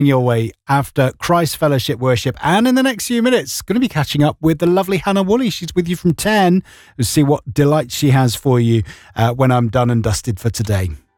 your way after Christ Fellowship Worship. And in the next few minutes, going to be catching up with the lovely Hannah Woolley. She's with you from 10 to see what delight she has for you when I'm done and dusted for today.